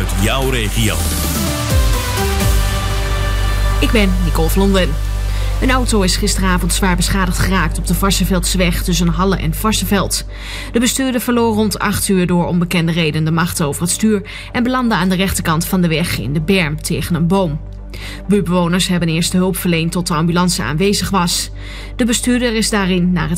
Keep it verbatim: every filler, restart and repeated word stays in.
uit jouw regio. Ik ben Nicole Vlonden. Een auto is gisteravond zwaar beschadigd geraakt op de Varsseveldseweg tussen Halle en Varsseveld. De bestuurder verloor rond acht uur door onbekende reden de macht over het stuur en belandde aan de rechterkant van de weg in de berm tegen een boom. Buurtbewoners hebben eerste hulp verleend tot de ambulance aanwezig was. De bestuurder is daarin naar het